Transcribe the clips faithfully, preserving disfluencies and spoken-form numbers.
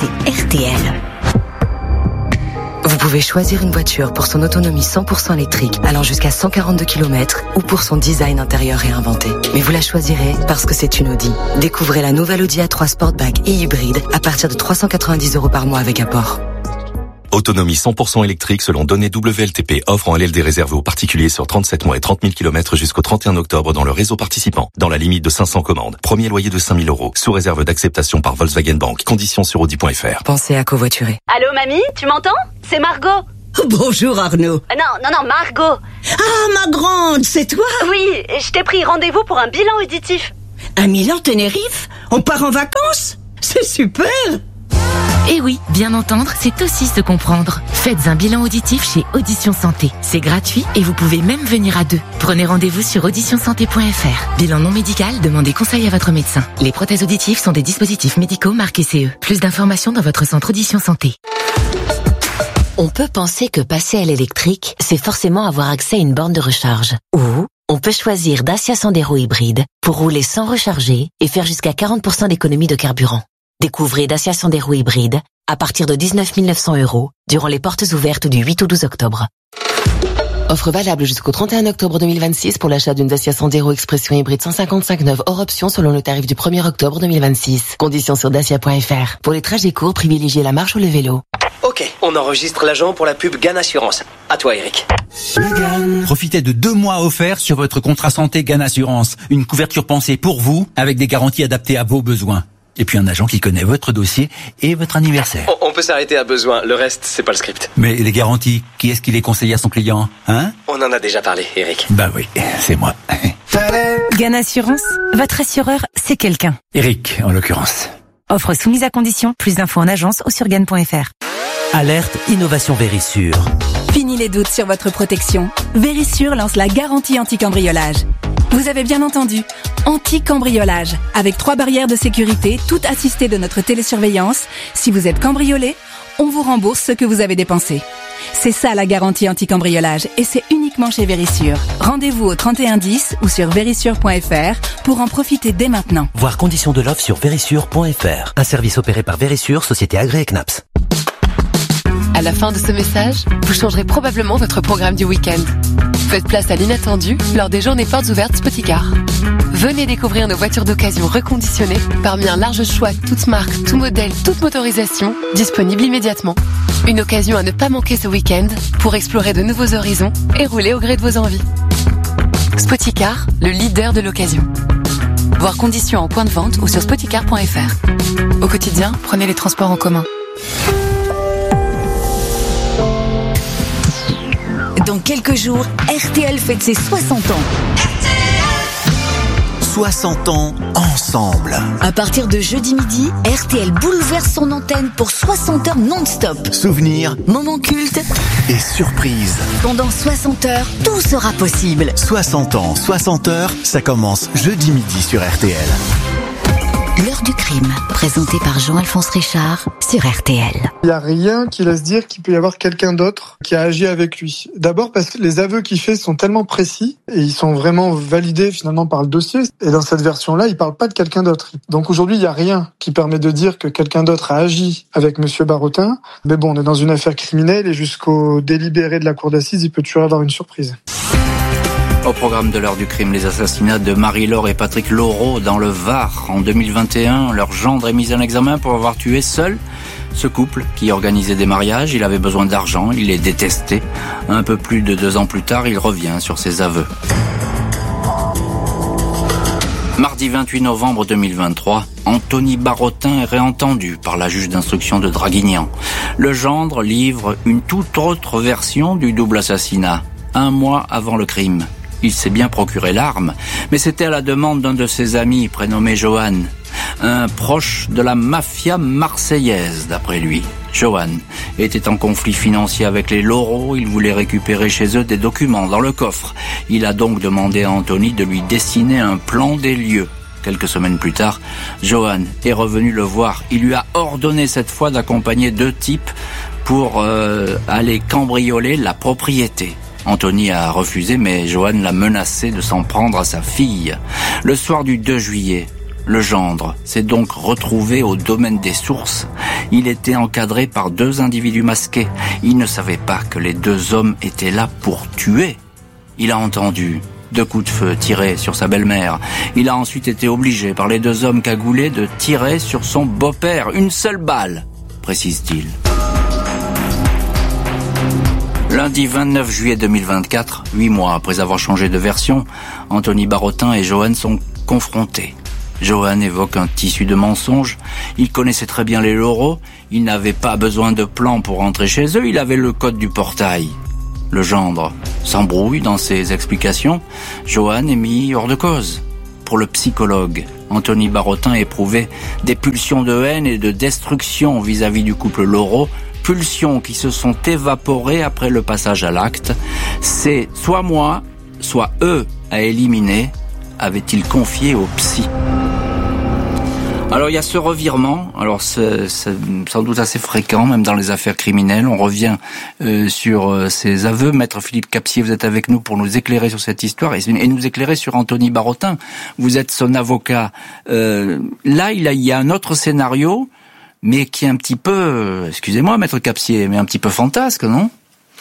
c'est R T L. Vous pouvez choisir une voiture pour son autonomie cent pour cent électrique allant jusqu'à cent quarante-deux kilomètres ou pour son design intérieur réinventé. Mais vous la choisirez parce que c'est une Audi. Découvrez la nouvelle Audi A trois Sportback et hybride à partir de trois cent quatre-vingt-dix euros par mois avec apport. Autonomie cent pour cent électrique selon données W L T P. Offre en L L D réservée aux particuliers sur trente-sept mois et trente mille kilomètres jusqu'au trente et un octobre dans le réseau participant. Dans la limite de cinq cents commandes. Premier loyer de cinq mille euros. Sous réserve d'acceptation par Volkswagen Bank. Conditions sur audi point f r. Pensez à covoiturer. Allô mamie, tu m'entends? C'est Margot. Bonjour Arnaud. Euh, non, non, non, Margot. Ah, ma grande, c'est toi? Oui, je t'ai pris rendez-vous pour un bilan auditif. Un Milan Tenerife? On part en vacances? C'est super. Et oui, bien entendre, c'est aussi se comprendre. Faites un bilan auditif chez Audition Santé. C'est gratuit et vous pouvez même venir à deux. Prenez rendez-vous sur audition santé point f r. Bilan non médical, demandez conseil à votre médecin. Les prothèses auditives sont des dispositifs médicaux marqués C E. Plus d'informations dans votre centre Audition Santé. On peut penser que passer à l'électrique, c'est forcément avoir accès à une borne de recharge. Ou on peut choisir Dacia Sandero hybride pour rouler sans recharger et faire jusqu'à quarante pour cent d'économie de carburant. Découvrez Dacia Sandero hybride à partir de dix-neuf mille neuf cents euros durant les portes ouvertes du huit au douze octobre. Offre valable jusqu'au trente et un octobre deux mille vingt-six pour l'achat d'une Dacia Sandero Expression hybride cent cinquante-cinq neuve hors option selon le tarif du premier octobre deux mille vingt-six. Conditions sur dacia point f r. Pour les trajets courts, privilégiez la marche ou le vélo. Ok, on enregistre l'agent pour la pub Gann Assurance. À toi Eric. Profitez de deux mois offerts sur votre contrat santé Gann Assurance. Une couverture pensée pour vous avec des garanties adaptées à vos besoins. Et puis un agent qui connaît votre dossier et votre anniversaire. On, on peut s'arrêter à besoin, le reste, c'est pas le script. Mais les garanties, qui est-ce qui les conseille à son client, hein? On en a déjà parlé, Eric. Bah oui, c'est moi. Gann Assurance, votre assureur, c'est quelqu'un. Eric, en l'occurrence. Offre soumise à condition, plus d'infos en agence ou sur gann point f r. Alerte Innovation Vérissure. Fini les doutes sur votre protection. Vérissure lance la garantie anti-cambriolage. Vous avez bien entendu, anti-cambriolage, avec trois barrières de sécurité, toutes assistées de notre télésurveillance. Si vous êtes cambriolé, on vous rembourse ce que vous avez dépensé. C'est ça la garantie anti-cambriolage, et c'est uniquement chez Vérissure. Rendez-vous au trente et un dix ou sur vérissure point f r pour en profiter dès maintenant. Voir conditions de l'offre sur vérissure point f r. Un service opéré par Vérissure, société agréée C N A P S. À la fin de ce message, vous changerez probablement votre programme du week-end. Faites place à l'inattendu lors des journées portes ouvertes Spoticar. Venez découvrir nos voitures d'occasion reconditionnées parmi un large choix, toutes marques, tout modèle, toute motorisation, disponibles immédiatement. Une occasion à ne pas manquer ce week-end pour explorer de nouveaux horizons et rouler au gré de vos envies. Spoticar, le leader de l'occasion. Voir conditions en point de vente ou sur spoticar point f r. Au quotidien, prenez les transports en commun. Dans quelques jours, R T L fête ses soixante ans. soixante ans ensemble. À partir de jeudi midi, R T L bouleverse son antenne pour soixante heures non-stop. Souvenirs, moments cultes et surprises. Pendant soixante heures, tout sera possible. soixante ans, soixante heures, ça commence jeudi midi sur R T L. L'heure du crime, présenté par Jean-Alphonse Richard sur R T L. Il n'y a rien qui laisse dire qu'il peut y avoir quelqu'un d'autre qui a agi avec lui. D'abord parce que les aveux qu'il fait sont tellement précis et ils sont vraiment validés finalement par le dossier. Et dans cette version-là, il ne parle pas de quelqu'un d'autre. Donc aujourd'hui, il n'y a rien qui permet de dire que quelqu'un d'autre a agi avec Monsieur Barotin. Mais bon, on est dans une affaire criminelle et jusqu'au délibéré de la cour d'assises, il peut toujours avoir une surprise. Au programme de l'heure du crime, les assassinats de Marie-Laure et Patrick Laureau dans le Var. En deux mille vingt et un, leur gendre est mis en examen pour avoir tué seul ce couple qui organisait des mariages. Il avait besoin d'argent, il les détestait. Un peu plus de deux ans plus tard, il revient sur ses aveux. Mardi vingt-huit novembre deux mille vingt-trois, Anthony Barotin est réentendu par la juge d'instruction de Draguignan. Le gendre livre une toute autre version du double assassinat, un mois avant le crime. Il s'est bien procuré l'arme, mais c'était à la demande d'un de ses amis prénommé Johan, un proche de la mafia marseillaise d'après lui. Johan était en conflit financier avec les Laureau, il voulait récupérer chez eux des documents dans le coffre. Il a donc demandé à Anthony de lui dessiner un plan des lieux. Quelques semaines plus tard, Johan est revenu le voir. Il lui a ordonné cette fois d'accompagner deux types pour euh, aller cambrioler la propriété. Anthony a refusé, mais Johan l'a menacé de s'en prendre à sa fille. Le soir du deux juillet, Le gendre s'est donc retrouvé au domaine des sources. Il était encadré par deux individus masqués. Il ne savait pas que les deux hommes étaient là pour tuer. Il a entendu deux coups de feu tirés sur sa belle-mère. Il a ensuite été obligé par les deux hommes cagoulés de tirer sur son beau-père. Une seule balle, précise-t-il. Lundi vingt-neuf juillet deux mille vingt-quatre, huit mois après avoir changé de version, Anthony Barotin et Johan sont confrontés. Johan évoque un tissu de mensonges. Il connaissait très bien les Laureaux. Il n'avait pas besoin de plan pour rentrer chez eux. Il avait le code du portail. Le gendre s'embrouille dans ses explications. Johan est mis hors de cause. Pour le psychologue, Anthony Barotin éprouvait des pulsions de haine et de destruction vis-à-vis du couple Laureaux. Pulsions qui se sont évaporées après le passage à l'acte. C'est soit moi, soit eux à éliminer, avait-il confié au psy. Alors il y a ce revirement, alors c'est, c'est sans doute assez fréquent, même dans les affaires criminelles. On revient euh, sur euh, ces aveux. Maître Philippe Capsier, vous êtes avec nous pour nous éclairer sur cette histoire et, et nous éclairer sur Anthony Barotin. Vous êtes son avocat. Euh, là, il, a, il y a un autre scénario, mais qui est un petit peu, excusez-moi Maître Capsier, mais un petit peu fantasque, non?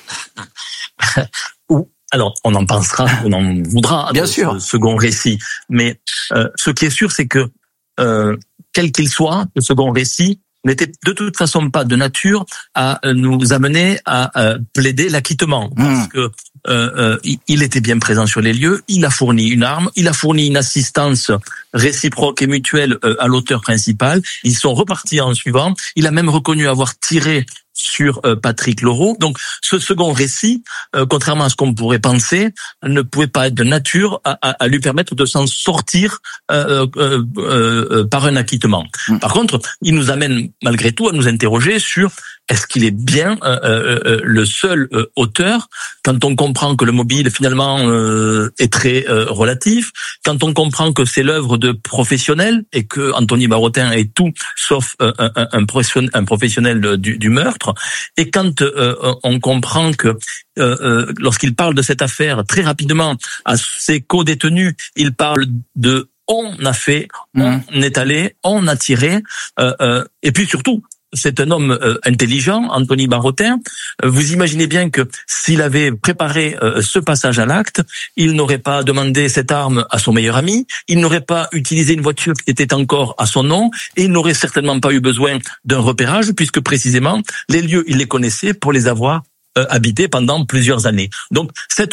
Alors, on en pensera, on en voudra. Bien sûr. Ce second récit. Mais euh, ce qui est sûr, c'est que euh, quel qu'il soit, le second récit n'était de toute façon pas de nature à nous amener à euh, plaider l'acquittement. Mmh. Parce que euh, euh, il était bien présent sur les lieux, il a fourni une arme, il a fourni une assistance réciproque et mutuelle euh, à l'auteur principal. Ils sont repartis en suivant. Il a même reconnu avoir tiré sur euh, Patrick Laureaux. Donc, ce second récit, euh, contrairement à ce qu'on pourrait penser, ne pouvait pas être de nature à, à, à lui permettre de s'en sortir euh, euh, euh, euh, par un acquittement. Mmh. Par contre, il nous amène malgré tout à nous interroger sur est-ce qu'il est bien euh, euh, le seul euh, auteur, quand on comprend que le mobile finalement euh, est très euh, relatif, quand on comprend que c'est l'œuvre de professionnels et que Anthony Barotin est tout sauf euh, un, un, un professionnel du, du meurtre, et quand euh, on comprend que euh, euh, lorsqu'il parle de cette affaire très rapidement à ses co-détenus, il parle de on a fait, on mmh. est allé, on a tiré, euh, euh, et puis surtout c'est un homme euh, intelligent, Anthony Barotin. Vous imaginez bien que s'il avait préparé euh, ce passage à l'acte, il n'aurait pas demandé cette arme à son meilleur ami, il n'aurait pas utilisé une voiture qui était encore à son nom, et il n'aurait certainement pas eu besoin d'un repérage, puisque précisément, les lieux, il les connaissait pour les avoir euh, habités pendant plusieurs années. Donc, cette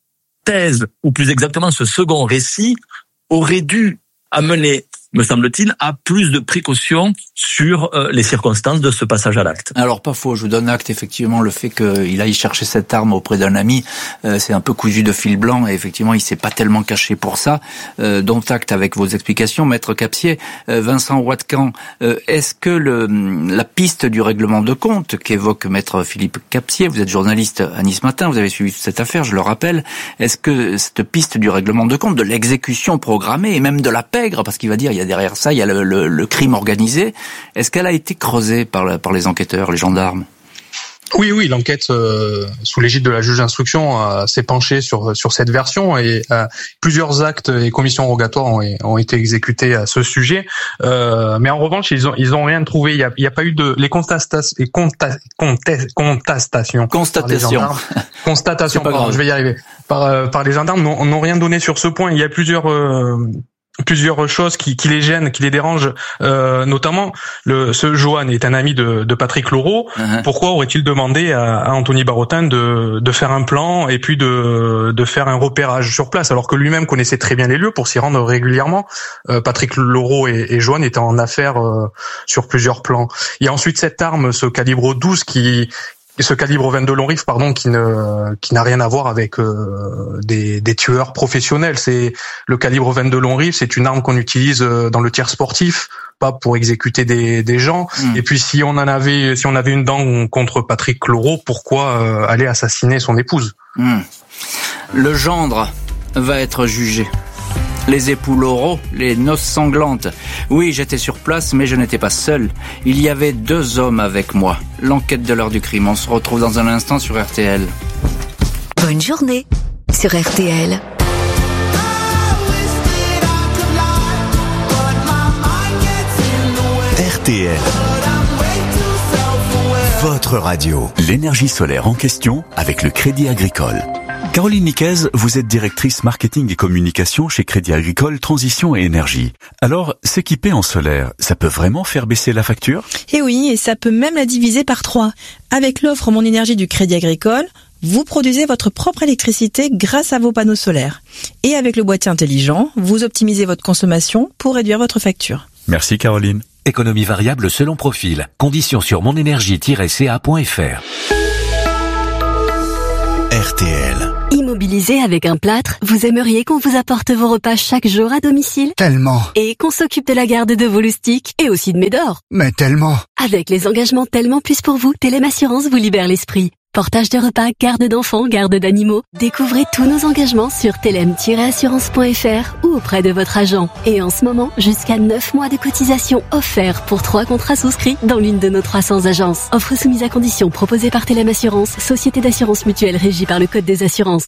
thèse, ou plus exactement ce second récit, aurait dû amener, me semble-t-il, à plus de précautions sur euh, les circonstances de ce passage à l'acte. Alors pas faux, je vous donne acte, effectivement, le fait qu'il aille chercher cette arme auprès d'un ami, euh, c'est un peu cousu de fil blanc, et effectivement il s'est pas tellement caché pour ça, euh, dont acte avec vos explications, Maître Capsier. euh, Vincent Roitecamp, euh, est-ce que le, la piste du règlement de compte qu'évoque Maître Philippe Capsier, vous êtes journaliste à Nice Matin, vous avez suivi cette affaire, je le rappelle, est-ce que cette piste du règlement de compte, de l'exécution programmée, et même de la pègre, parce qu'il va dire il y a derrière ça, il y a le, le, le crime organisé. Est-ce qu'elle a été creusée par, la, par les enquêteurs, les gendarmes ? Oui, oui, l'enquête euh, sous l'égide de la juge d'instruction euh, s'est penchée sur sur cette version et euh, plusieurs actes et commissions rogatoires ont, ont été exécutés à ce sujet. Euh, mais en revanche, ils ont ils ont rien trouvé. Il y a, il y a pas eu de les contestations, les conta, contest, contestations, constatation, constatation. Pardon, je vais y arriver. Par euh, par les gendarmes n'ont, n'ont rien donné sur ce point. Il y a plusieurs euh, plusieurs choses qui, qui les gênent, qui les dérangent, euh, notamment le, ce Johan est un ami de, de Patrick Laureaux. Uh-huh. Pourquoi aurait-il demandé à, à Anthony Barotin de, de faire un plan et puis de, de faire un repérage sur place, alors que lui-même connaissait très bien les lieux pour s'y rendre régulièrement. Euh, Patrick Laureaux et, et Johan étaient en affaires euh, sur plusieurs plans. Il y a ensuite cette arme, ce calibre douze qui ce calibre vingt-deux long rifle, pardon, qui ne qui n'a rien à voir avec euh, des, des tueurs professionnels. C'est le calibre vingt-deux long rifle, c'est une arme qu'on utilise dans le tir sportif, pas pour exécuter des, des gens. Mmh. Et puis si on en avait, si on avait une dent contre Patrick Laureaux, pourquoi euh, aller assassiner son épouse ? Mmh. Le gendre va être jugé. Les époux Laureaux, les noces sanglantes. Oui, j'étais sur place, mais je n'étais pas seul. Il y avait deux hommes avec moi. L'enquête de l'heure du crime. On se retrouve dans un instant sur R T L. Bonne journée sur R T L. T L. Votre radio. L'énergie solaire en question avec le Crédit Agricole. Caroline Niquez, vous êtes directrice marketing et communication chez Crédit Agricole Transition et Énergie. Alors, s'équiper en solaire, ça peut vraiment faire baisser la facture ? Eh oui, et ça peut même la diviser par trois. Avec l'offre Mon Énergie du Crédit Agricole, vous produisez votre propre électricité grâce à vos panneaux solaires. Et avec le boîtier intelligent, vous optimisez votre consommation pour réduire votre facture. Merci Caroline. Économie variable selon profil. Conditions sur monénergie tiret c a point f r. R T L. Immobilisé avec un plâtre, vous aimeriez qu'on vous apporte vos repas chaque jour à domicile ? Tellement. Et qu'on s'occupe de la garde de vos loustiques et aussi de Médor ? Mais tellement. Avec les engagements Tellement Plus pour vous, Telem Assurance vous libère l'esprit. Portage de repas, garde d'enfants, garde d'animaux. Découvrez tous nos engagements sur telem tiret assurance point f r ou auprès de votre agent. Et en ce moment, jusqu'à neuf mois de cotisation offerts pour trois contrats souscrits dans l'une de nos trois cents agences. Offre soumise à conditions proposée par Telem Assurance, société d'assurance mutuelle régie par le Code des assurances.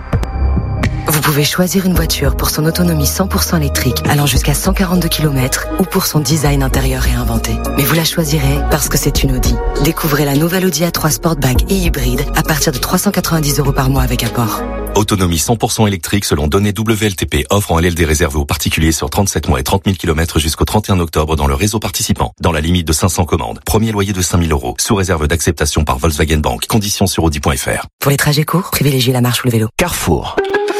Vous pouvez choisir une voiture pour son autonomie cent pour cent électrique allant jusqu'à cent quarante-deux kilomètres ou pour son design intérieur réinventé. Mais vous la choisirez parce que c'est une Audi. Découvrez la nouvelle Audi A trois Sportback et hybride à partir de trois cent quatre-vingt-dix euros par mois avec apport. Autonomie cent pour cent électrique selon données W L T P. Offre en L L D réservée aux particuliers sur trente-sept mois et trente mille kilomètres jusqu'au trente et un octobre dans le réseau participant. Dans la limite de cinq cents commandes. Premier loyer de cinq mille euros. Sous réserve d'acceptation par Volkswagen Bank. Conditions sur audi point f r. Pour les trajets courts, privilégiez la marche ou le vélo. Carrefour.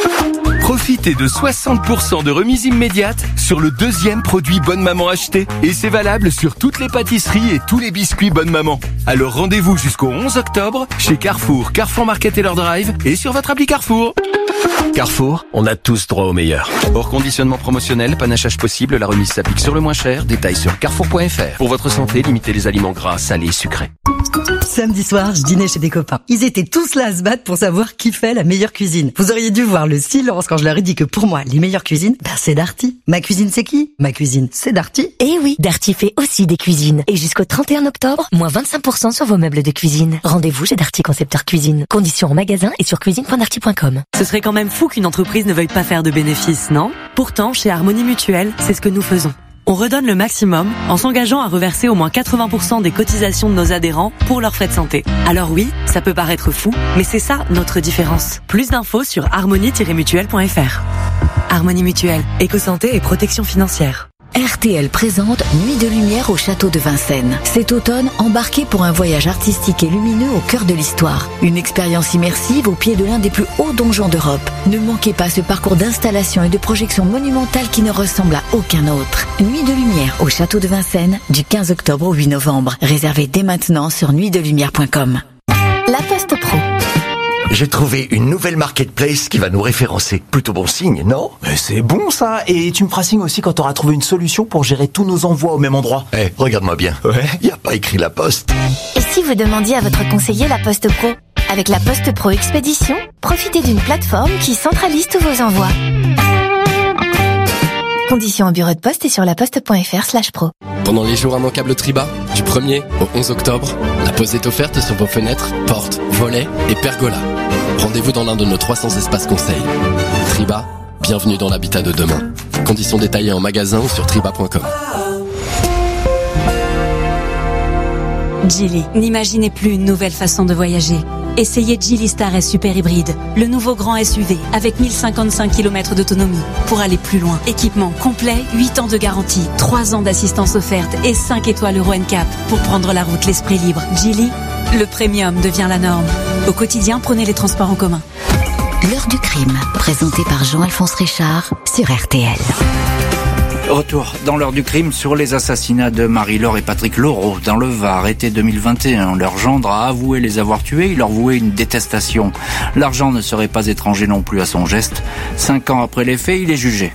Profitez de soixante pour cent de remise immédiate sur le deuxième produit Bonne Maman acheté. Et c'est valable sur toutes les pâtisseries et tous les biscuits Bonne Maman. Alors rendez-vous jusqu'au onze octobre chez Carrefour, Carrefour Market et leur drive et sur votre appli Carrefour. Carrefour, on a tous droit au meilleur. Hors conditionnement promotionnel, panachage possible, la remise s'applique sur le moins cher. Détails sur carrefour point f r. Pour votre santé, limitez les aliments gras, salés et sucrés. Samedi soir, je dînais chez des copains. Ils étaient tous là à se battre pour savoir qui fait la meilleure cuisine. Vous auriez dû voir le silence quand je leur ai dit que pour moi, les meilleures cuisines, ben c'est Darty. Ma cuisine, c'est qui ? Ma cuisine, c'est Darty. Eh oui, Darty fait aussi des cuisines. Et jusqu'au trente et un octobre, moins vingt-cinq pour cent sur vos meubles de cuisine. Rendez-vous chez Darty Concepteur Cuisine. Conditions en magasin et sur cuisine point darty point com. Ce serait quand même fou qu'une entreprise ne veuille pas faire de bénéfices, non ? Pourtant, chez Harmonie Mutuelle, c'est ce que nous faisons. On redonne le maximum en s'engageant à reverser au moins quatre-vingts pour cent des cotisations de nos adhérents pour leurs frais de santé. Alors oui, ça peut paraître fou, mais c'est ça notre différence. Plus d'infos sur harmonie tiret mutuelle point f r. Harmonie Mutuelle, éco-santé et protection financière. R T L présente Nuit de lumière au château de Vincennes. Cet automne, embarquez pour un voyage artistique et lumineux au cœur de l'histoire. Une expérience immersive au pied de l'un des plus hauts donjons d'Europe. Ne manquez pas ce parcours d'installation et de projection monumentale qui ne ressemble à aucun autre. Nuit de lumière au château de Vincennes du quinze octobre au huit novembre. Réservez dès maintenant sur nuit de lumière point com. La Poste Pro. J'ai trouvé une nouvelle marketplace qui va nous référencer. Plutôt bon signe, non ? Mais c'est bon ça. Et tu me feras signe aussi quand tu auras trouvé une solution pour gérer tous nos envois au même endroit. Eh, hey, regarde-moi bien. Ouais. Y a pas écrit La Poste. Et si vous demandiez à votre conseiller La Poste Pro ? Avec La Poste Pro Expédition, profitez d'une plateforme qui centralise tous vos envois. Conditions au bureau de poste et sur laposte point f r slash pro. Pendant les jours immanquables Triba, du premier au onze octobre, la pose est offerte sur vos fenêtres, portes, volets et pergolas. Rendez-vous dans l'un de nos trois cents espaces conseils. Triba, bienvenue dans l'habitat de demain. Conditions détaillées en magasin ou sur triba point com. Geely, n'imaginez plus une nouvelle façon de voyager. Essayez Geely Star S Super Hybride, le nouveau grand S U V avec mille cinquante-cinq kilomètres d'autonomie pour aller plus loin. Équipement complet, huit ans de garantie, trois ans d'assistance offerte et cinq étoiles Euro N C A P pour prendre la route l'esprit libre. Geely, le premium devient la norme. Au quotidien, prenez les transports en commun. L'heure du crime, présenté par Jean-Alphonse Richard sur R T L. Retour dans l'heure du crime sur les assassinats de Marie-Laure et Patrick Laureau dans le Var, été deux mille vingt et un. Leur gendre a avoué les avoir tués, il leur vouait une détestation. L'argent ne serait pas étranger non plus à son geste. Cinq ans après les faits, il est jugé.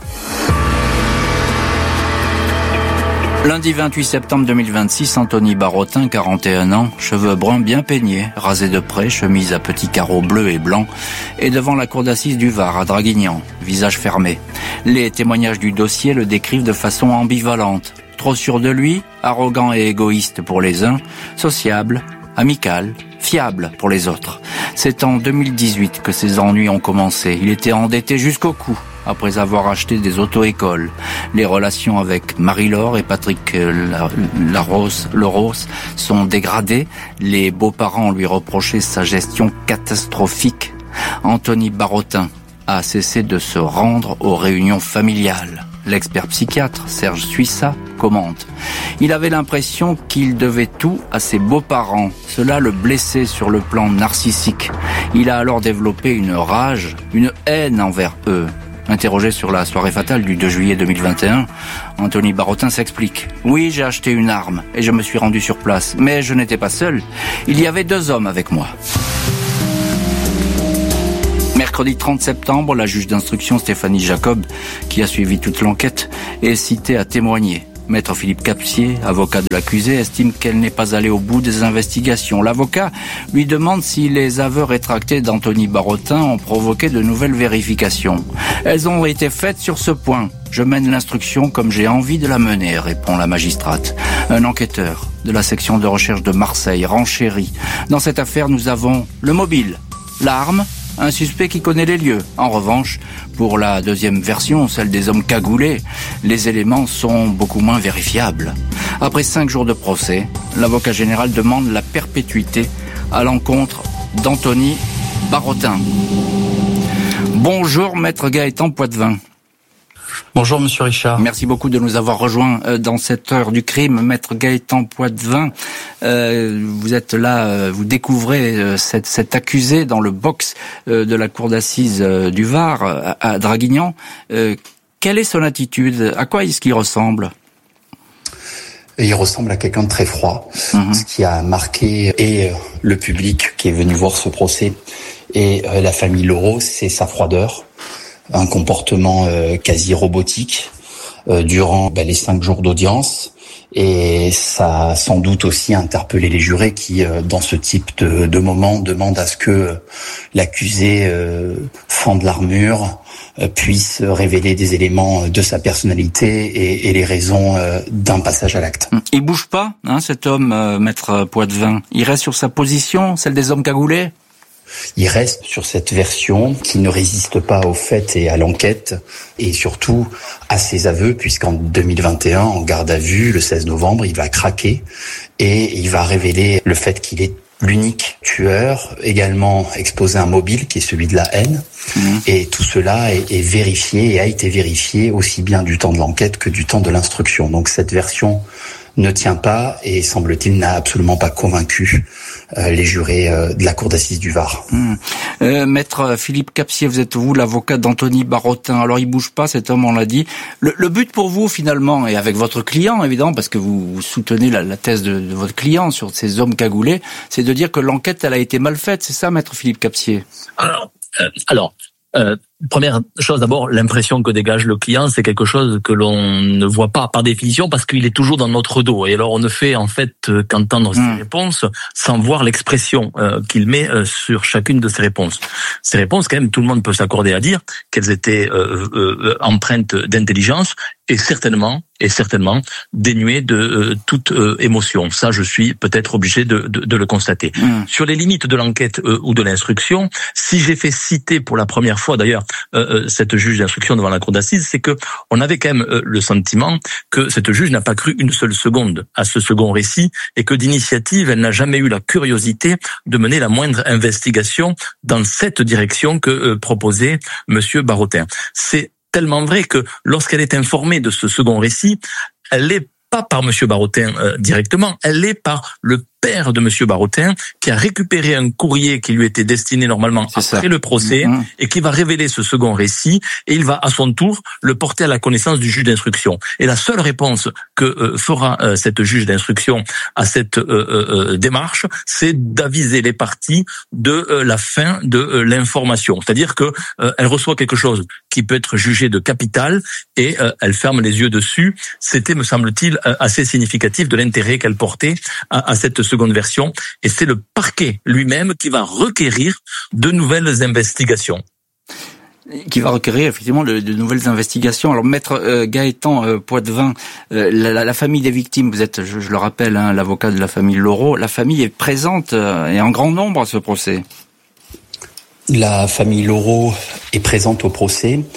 Lundi vingt-huit septembre deux mille vingt-six, Anthony Barotin, quarante et un ans, cheveux bruns bien peignés, rasés de près, chemise à petits carreaux bleus et blancs, est devant la cour d'assises du Var à Draguignan, visage fermé. Les témoignages du dossier le décrivent de façon ambivalente. Trop sûr de lui, arrogant et égoïste pour les uns, sociable, amical, fiable pour les autres. C'est en deux mille dix-huit que ses ennuis ont commencé. Il était endetté jusqu'au cou, après avoir acheté des auto-écoles. Les relations avec Marie-Laure et Patrick Larose, Laros sont dégradées. Les beaux-parents lui reprochaient sa gestion catastrophique. Anthony Barotin a cessé de se rendre aux réunions familiales. L'expert psychiatre Serge Suissa commente. Il avait l'impression qu'il devait tout à ses beaux-parents. Cela le blessait sur le plan narcissique. Il a alors développé une rage, une haine envers eux. Interrogé sur la soirée fatale du deux juillet deux mille vingt et un, Anthony Barotin s'explique. Oui, j'ai acheté une arme et je me suis rendu sur place. Mais je n'étais pas seul. Il y avait deux hommes avec moi. Mercredi trente septembre, la juge d'instruction Stéphanie Jacob, qui a suivi toute l'enquête, est citée à témoigner. Maître Philippe Capsier, avocat de l'accusé, estime qu'elle n'est pas allée au bout des investigations. L'avocat lui demande si les aveux rétractés d'Anthony Barotin ont provoqué de nouvelles vérifications. Elles ont été faites sur ce point. Je mène l'instruction comme j'ai envie de la mener, répond la magistrate. Un enquêteur de la section de recherche de Marseille renchérit. Dans cette affaire, nous avons le mobile, l'arme, un suspect qui connaît les lieux. En revanche, pour la deuxième version, celle des hommes cagoulés, les éléments sont beaucoup moins vérifiables. Après cinq jours de procès, l'avocat général demande la perpétuité à l'encontre d'Anthony Barotin. Bonjour, maître Gaëtan Poitvin. Bonjour Monsieur Richard. Merci beaucoup de nous avoir rejoints dans cette heure du crime, maître Gaëtan Poitvin. Euh, vous êtes là, vous découvrez cet, cet accusé dans le box de la cour d'assises du Var à, à Draguignan. Euh, quelle est son attitude? À quoi est-ce qu'il ressemble? Il ressemble à quelqu'un de très froid, mmh. Ce qui a marqué et le public qui est venu voir ce procès et la famille Lauro, c'est sa froideur. Un comportement euh, quasi robotique euh, durant bah, les cinq jours d'audience, et ça a sans doute aussi interpellé les jurés qui, euh, dans ce type de, de moment, demandent à ce que euh, l'accusé euh, fende l'armure, euh, puisse révéler des éléments de sa personnalité et, et les raisons euh, d'un passage à l'acte. Il bouge pas, hein, cet homme, euh, maître Poitvin. Il reste sur sa position, celle des hommes cagoulés. Il reste sur cette version qui ne résiste pas aux faits et à l'enquête, et surtout à ses aveux, puisqu'en deux mille vingt et un, en garde à vue, le seize novembre, il va craquer et il va révéler le fait qu'il est l'unique tueur, également exposer un mobile qui est celui de la haine. Mmh. Et tout cela est, est vérifié et a été vérifié aussi bien du temps de l'enquête que du temps de l'instruction. Donc cette version ne tient pas et, semble-t-il, n'a absolument pas convaincu euh, les jurés euh, de la cour d'assises du Var. Mmh. Euh, Maître Philippe Capsier, vous êtes vous l'avocat d'Anthony Barotin. Alors il bouge pas, cet homme, on l'a dit. Le, le but pour vous, finalement, et avec votre client, évidemment, parce que vous, vous soutenez la, la thèse de, de votre client sur ces hommes cagoulés, c'est de dire que l'enquête, elle a été mal faite. C'est ça, Maître Philippe Capsier? Alors, euh, alors Euh, première chose, d'abord, l'impression que dégage le client, c'est quelque chose que l'on ne voit pas par définition parce qu'il est toujours dans notre dos. Et alors, on ne fait en fait qu'entendre mmh. ses réponses sans voir l'expression euh, qu'il met euh, sur chacune de ses réponses. Ces réponses, quand même, tout le monde peut s'accorder à dire qu'elles étaient euh, euh, empreintes d'intelligence et certainement, et certainement dénuées de euh, toute euh, émotion. Ça, je suis peut-être obligé de, de, de le constater. Mmh. Sur les limites de l'enquête euh, ou de l'instruction, si j'ai fait citer pour la première fois d'ailleurs euh, cette juge d'instruction devant la cour d'assises, c'est que on avait quand même euh, le sentiment que cette juge n'a pas cru une seule seconde à ce second récit et que d'initiative, elle n'a jamais eu la curiosité de mener la moindre investigation dans cette direction que euh, proposait Monsieur Barotin. C'est tellement vrai que lorsqu'elle est informée de ce second récit, elle l'est pas par Monsieur Barotin euh, directement, elle l'est par le père de Monsieur Barotin, qui a récupéré un courrier qui lui était destiné normalement C'est après ça. le procès, mmh. et qui va révéler ce second récit, et il va à son tour le porter à la connaissance du juge d'instruction. Et la seule réponse que euh, fera euh, cette juge d'instruction à cette euh, euh, démarche, c'est d'aviser les parties de euh, la fin de euh, l'information. C'est-à-dire que euh, elle reçoit quelque chose qui peut être jugé de capital, et euh, elle ferme les yeux dessus. C'était, me semble-t-il, euh, assez significatif de l'intérêt qu'elle portait à, à cette seconde version, et c'est le parquet lui-même qui va requérir de nouvelles investigations. Qui va requérir effectivement de, de nouvelles investigations. Alors, maître euh, Gaëtan euh, Poitvin, euh, la, la famille des victimes, vous êtes, je, je le rappelle, hein, l'avocat de la famille Lauro, la famille est présente euh, et en grand nombre à ce procès. La famille Lauro est présente au procès.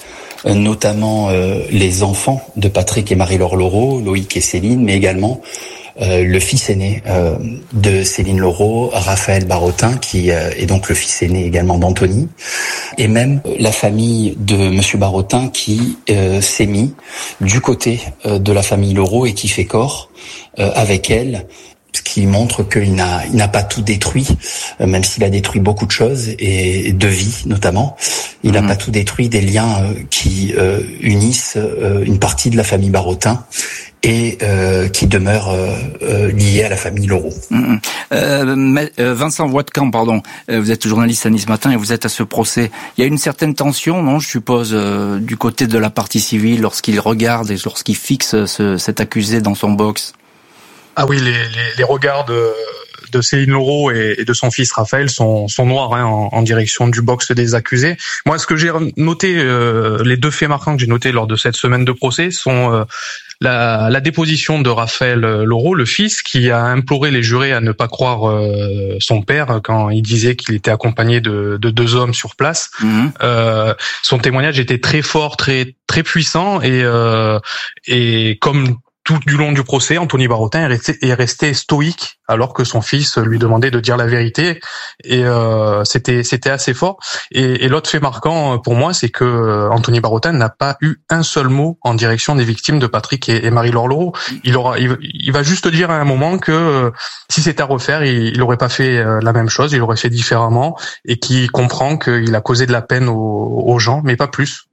euh, notamment euh, les enfants de Patrick et Marie-Laure Laureau, Loïc et Céline, mais également Euh, le fils aîné euh, de Céline Laureau, Raphaël Barotin, qui euh, est donc le fils aîné également d'Anthony, et même euh, la famille de Monsieur Barotin qui euh, s'est mis du côté euh, de la famille Laureau et qui fait corps euh, avec elle, ce qui montre qu'il n'a, il n'a pas tout détruit, euh, même s'il a détruit beaucoup de choses, et de vie notamment. Il n'a mmh. pas tout détruit, des liens euh, qui euh, unissent euh, une partie de la famille Barotin et euh, qui demeure euh, euh, lié à la famille Laureau. Mmh. Euh, mais, euh, Vincent Voitcamp, pardon, euh, vous êtes journaliste à Nice Matin et vous êtes à ce procès. Il y a une certaine tension, non, je suppose, euh, du côté de la partie civile lorsqu'il regarde et lorsqu'il fixe ce, cet accusé dans son box. Ah oui, les, les, les regards de, de Céline Laureau et, et de son fils Raphaël sont, sont noirs hein, en, en direction du box des accusés. Moi, ce que j'ai noté, euh, les deux faits marquants que j'ai notés lors de cette semaine de procès sont euh, la, la déposition de Raphaël Laureau, le fils, qui a imploré les jurés à ne pas croire euh, son père quand il disait qu'il était accompagné de, de deux hommes sur place. Mmh. Euh, son témoignage était très fort, très très puissant et euh, et comme tout du long du procès, Anthony Barotin est resté, est resté stoïque alors que son fils lui demandait de dire la vérité et euh, c'était c'était assez fort. Et, et l'autre fait marquant pour moi, c'est que Anthony Barotin n'a pas eu un seul mot en direction des victimes de Patrick et, et Marie-Laure Laureau. Il aura, il, il va juste dire à un moment que euh, si c'était à refaire, il, il aurait pas fait euh, la même chose, il aurait fait différemment et qu'il comprend qu'il a causé de la peine aux, aux gens, mais pas plus.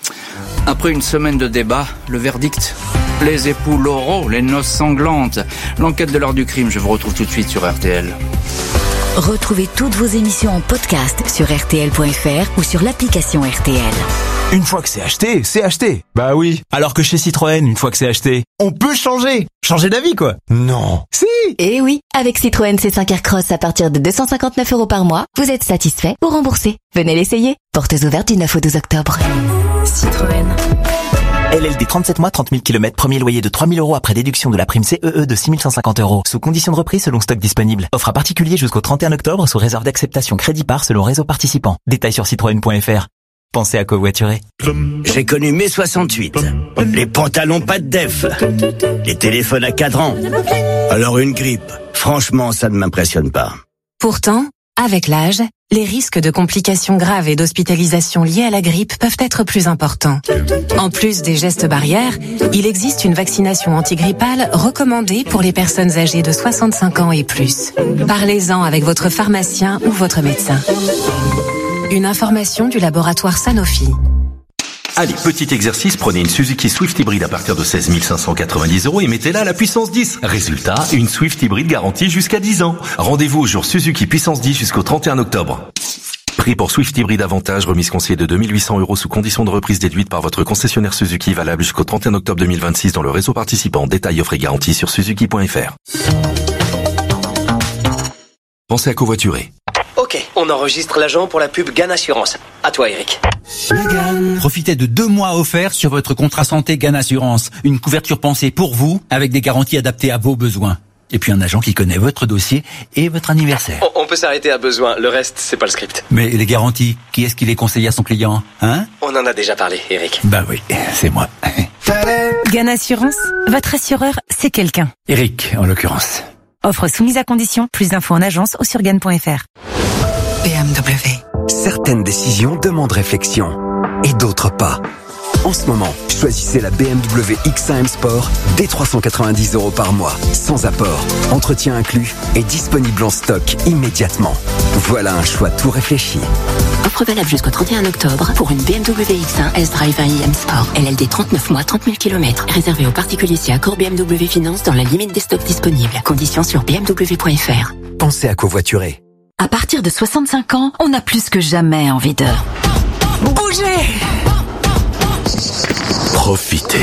Après une semaine de débat, le verdict. Les époux Laureau, les noces sanglantes. L'enquête de l'heure du crime, je vous retrouve tout de suite sur R T L. Retrouvez toutes vos émissions en podcast sur R T L point F R ou sur l'application R T L. Une fois que c'est acheté, c'est acheté. Bah oui. Alors que chez Citroën, une fois que c'est acheté, on peut changer. Changer d'avis, quoi. Non. Si. Eh oui. Avec Citroën C cinq Aircross à partir de deux cent cinquante-neuf euros par mois, vous êtes satisfait ou remboursé. Venez l'essayer. Portes ouvertes du neuf au douze octobre. Citroën. L L D trente-sept mois, trente mille kilomètres, premier loyer de trois mille euros après déduction de la prime C E E de six mille cent cinquante euros. Sous condition de reprise selon stock disponible. Offre à particulier jusqu'au trente et un octobre sous réserve d'acceptation crédit par selon réseau participant. Détails sur citroën point F R. Pensez à covoiturer. J'ai connu mai soixante-huit. Les pantalons pas de def. Les téléphones à cadran. Alors une grippe. Franchement, ça ne m'impressionne pas. Pourtant, avec l'âge, les risques de complications graves et d'hospitalisation liées à la grippe peuvent être plus importants. En plus des gestes barrières, il existe une vaccination antigrippale recommandée pour les personnes âgées de soixante-cinq ans et plus. Parlez-en avec votre pharmacien ou votre médecin. Une information du laboratoire Sanofi. Allez, petit exercice, prenez une Suzuki Swift hybride à partir de seize mille cinq cent quatre-vingt-dix euros et mettez-la à la puissance dix. Résultat, une Swift hybride garantie jusqu'à dix ans. Rendez-vous au jour Suzuki puissance dix jusqu'au trente et un octobre. Prix pour Swift hybride avantage, remise conseillée de deux mille huit cents euros sous condition de reprise déduite par votre concessionnaire Suzuki, valable jusqu'au trente et un octobre deux mille vingt-six dans le réseau participant. Détails offre et garantie sur suzuki point F R. Pensez à covoiturer. Ok, on enregistre l'agent pour la pub Gann Assurance. À toi, Eric. Profitez de deux mois offerts sur votre contrat santé Gann Assurance. Une couverture pensée pour vous, avec des garanties adaptées à vos besoins. Et puis un agent qui connaît votre dossier et votre anniversaire. On, on peut s'arrêter à besoin, le reste, c'est pas le script. Mais les garanties, qui est-ce qui les conseille à son client, hein? On en a déjà parlé, Eric. Bah oui, c'est moi. Gann Assurance, votre assureur, c'est quelqu'un. Eric, en l'occurrence. Offre soumise à condition, plus d'infos en agence ou sur gann point F R. B M W. Certaines décisions demandent réflexion et d'autres pas. En ce moment, choisissez la B M W X un M Sport dès trois cent quatre-vingt-dix euros par mois, sans apport, entretien inclus et disponible en stock immédiatement. Voilà un choix tout réfléchi. Offre valable jusqu'au trente et un octobre pour une B M W X un S-Drive un i M Sport. L L D trente-neuf mois, trente mille kilomètres. Réservé aux particuliers si accord B M W Finance dans la limite des stocks disponibles. Conditions sur b m w point F R. Pensez à covoiturer. À partir de soixante-cinq ans, on a plus que jamais envie de bouger. Profitez.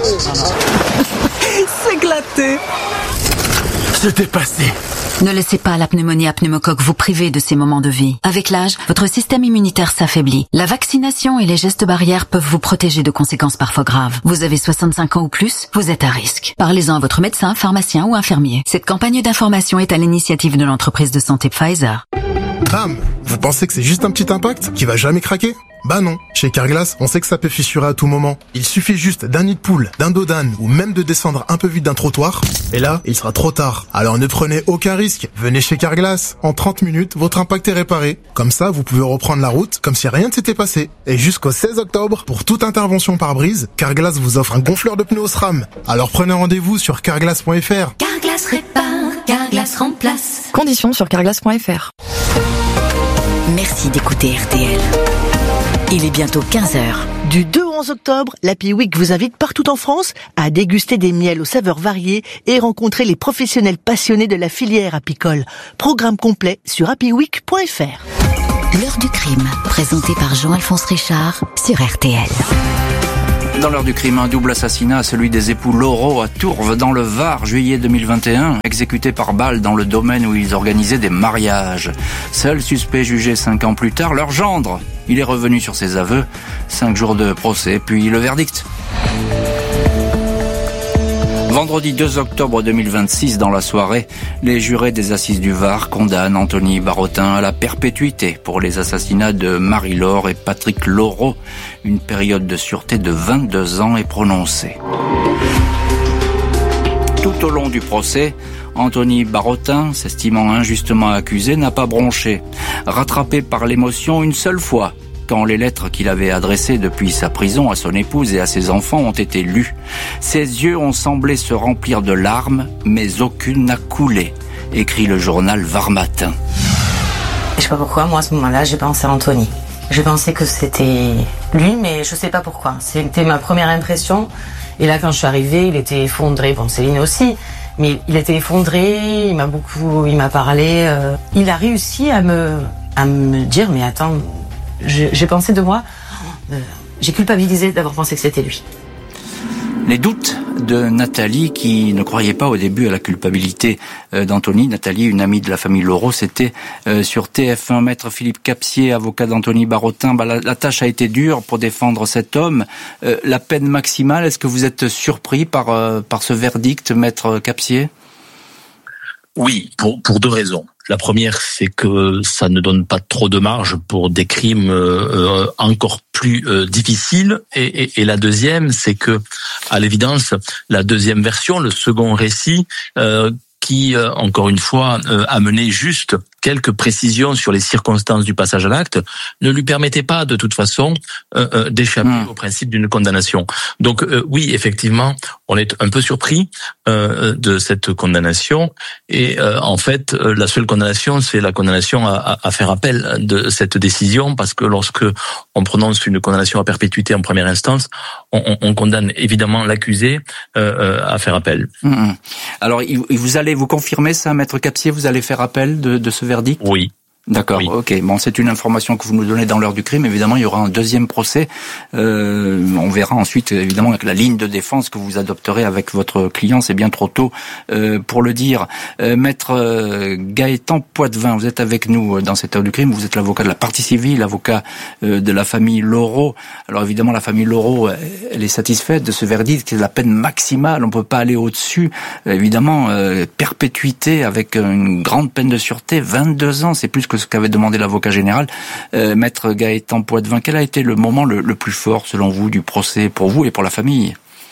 S'éclater. Se dépasser. Ne laissez pas la pneumonie à pneumocoque vous priver de ces moments de vie. Avec l'âge, votre système immunitaire s'affaiblit. La vaccination et les gestes barrières peuvent vous protéger de conséquences parfois graves. Vous avez soixante-cinq ans ou plus, vous êtes à risque. Parlez-en à votre médecin, pharmacien ou infirmier. Cette campagne d'information est à l'initiative de l'entreprise de santé Pfizer. Bam! Vous pensez que c'est juste un petit impact qui va jamais craquer? Bah non, chez Carglass, on sait que ça peut fissurer à tout moment. Il suffit juste d'un nid de poule, d'un dos d'âne ou même de descendre un peu vite d'un trottoir, et là, il sera trop tard. Alors ne prenez aucun risque, venez chez Carglass. En trente minutes, votre impact est réparé. Comme ça, vous pouvez reprendre la route comme si rien ne s'était passé. Et jusqu'au seize octobre, pour toute intervention par brise, Carglass vous offre un gonfleur de pneus au SRAM. Alors prenez rendez-vous sur carglass point f r. Carglass répare, Carglass remplace. Conditions sur carglass point f r. Merci d'écouter R T L. Il est bientôt quinze heures. Du deux au onze octobre, l'Happy Week vous invite partout en France à déguster des miels aux saveurs variées et rencontrer les professionnels passionnés de la filière apicole. Programme complet sur happy week point f r. L'heure du crime, présenté par Jean-Alphonse Richard sur R T L. Dans l'heure du crime, un double assassinat, celui des époux Laureau à Tourves dans le Var, juillet deux mille vingt et un, exécutés par balle dans le domaine où ils organisaient des mariages. Seul suspect jugé cinq ans plus tard, leur gendre. Il est revenu sur ses aveux. Cinq jours de procès, puis le verdict. Vendredi deux octobre deux mille vingt-six, dans la soirée, les jurés des assises du Var condamnent Anthony Barotin à la perpétuité pour les assassinats de Marie-Laure et Patrick Laureau. Une période de sûreté de vingt-deux ans est prononcée. Tout au long du procès, Anthony Barotin, s'estimant injustement accusé, n'a pas bronché. Rattrapé par l'émotion une seule fois, quand les lettres qu'il avait adressées depuis sa prison à son épouse et à ses enfants ont été lues. Ses yeux ont semblé se remplir de larmes, mais aucune n'a coulé, écrit le journal Var Matin. Je sais pas pourquoi, moi à ce moment-là, j'ai pensé à Anthony. Je pensais que c'était lui, mais je sais pas pourquoi. C'était ma première impression. Et là, quand je suis arrivée, il était effondré. Bon, Céline aussi. Mais il était effondré, il m'a beaucoup, il m'a parlé. Euh, il a réussi à me, à me dire, mais attends, j'ai, j'ai pensé de moi, euh, j'ai culpabilisé d'avoir pensé que c'était lui. Les doutes de Nathalie, qui ne croyait pas au début à la culpabilité d'Anthony. Nathalie, une amie de la famille Laureau, c'était sur T F un. Maître Philippe Capsier, avocat d'Anthony Barotin. Bah, la, la tâche a été dure pour défendre cet homme. Euh, la peine maximale, est-ce que vous êtes surpris par, euh, par ce verdict, Maître Capsier ? Oui, pour, pour deux raisons. La première, c'est que ça ne donne pas trop de marge pour des crimes euh, encore plus euh, difficiles. Et, et, et la deuxième, c'est que, à l'évidence, la deuxième version, le second récit, euh, qui, euh, encore une fois, euh, amenait juste quelques précisions sur les circonstances du passage à l'acte, ne lui permettait pas, de toute façon, euh, euh, d'échapper mmh. au principe d'une condamnation. Donc, euh, oui, effectivement, on est un peu surpris euh, de cette condamnation. Et euh, en fait, euh, la seule condamnation, c'est la condamnation à, à, à faire appel de cette décision, parce que lorsque on prononce une condamnation à perpétuité en première instance, on, on, on condamne évidemment l'accusé euh, à faire appel. Mmh. Alors, vous allez vous confirmer ça, Maître Capsier, vous allez faire appel de, de ce verdict ? Oui. D'accord, oui. Ok. Bon, c'est une information que vous nous donnez dans l'heure du crime. Évidemment, il y aura un deuxième procès. Euh, on verra ensuite, évidemment, avec la ligne de défense que vous adopterez avec votre client. C'est bien trop tôt euh, pour le dire. Euh, Maître euh, Gaëtan Poitvin, vous êtes avec nous dans cette heure du crime. Vous êtes l'avocat de la partie civile, l'avocat euh, de la famille Laureau. Alors évidemment, la famille Laureau, elle est satisfaite de ce verdict, qui est la peine maximale. On peut pas aller au-dessus. Euh, évidemment, euh, perpétuité avec une grande peine de sûreté, vingt-deux ans, c'est plus que ce qu'avait demandé l'avocat général. Euh, Maître Gaëtan Poitvin, quel a été le moment le, le plus fort, selon vous, du procès pour vous et pour la famille ?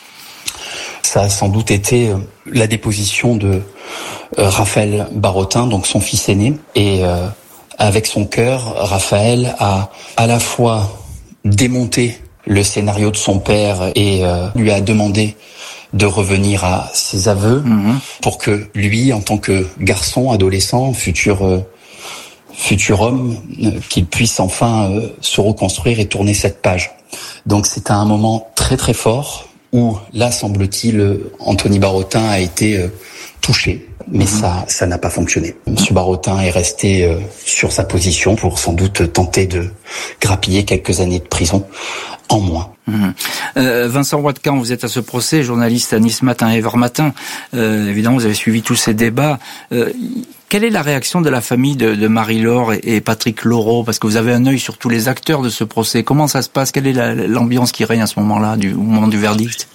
Ça a sans doute été euh, la déposition de euh, Raphaël Barotin, donc son fils aîné. Et euh, avec son cœur, Raphaël a à la fois démonté le scénario de son père et euh, lui a demandé de revenir à ses aveux mmh. pour que lui, en tant que garçon, adolescent, futur... Euh, futur homme, euh, qu'il puisse enfin euh, se reconstruire et tourner cette page. Donc c'est un moment très très fort où, là, semble-t-il, euh, Anthony Barotin a été euh, touché, mais mmh. ça ça n'a pas fonctionné. Monsieur Barotin est resté euh, sur sa position pour sans doute tenter de grappiller quelques années de prison en moins. Mmh. Euh, Vincent Watkan, vous êtes à ce procès, journaliste à Nice Matin et Var Matin. Euh, évidemment, vous avez suivi tous ces débats. Euh, quelle est la réaction de la famille de, de Marie-Laure et, et Patrick Laureau ? Parce que vous avez un œil sur tous les acteurs de ce procès. Comment ça se passe ? Quelle est la, l'ambiance qui règne à ce moment-là, du, au moment du verdict ?